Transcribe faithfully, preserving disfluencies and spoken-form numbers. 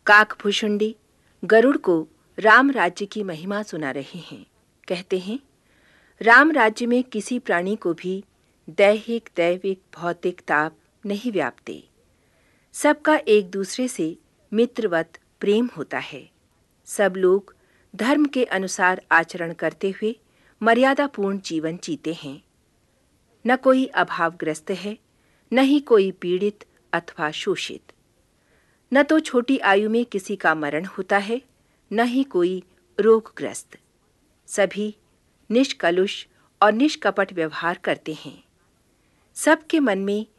काकभूषुंडी गरुड़ को राम राज्य की महिमा सुना रहे हैं। कहते हैं, राम राज्य में किसी प्राणी को भी दैहिक, दैविक, भौतिक ताप नहीं व्यापते। सबका एक दूसरे से मित्रवत प्रेम होता है। सब लोग धर्म के अनुसार आचरण करते हुए मर्यादापूर्ण जीवन जीते हैं। न कोई अभावग्रस्त है, न ही कोई पीड़ित अथवा शोषित। न तो छोटी आयु में किसी का मरण होता है, न ही कोई रोगग्रस्त। सभी निष्कलुष और निष्कपट व्यवहार करते हैं। सबके मन में